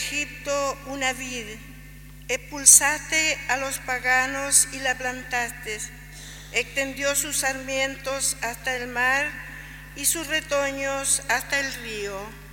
Egipto una vid, expulsaste a los paganos y la plantaste, extendió sus sarmientos hasta el mar y sus retoños hasta el río.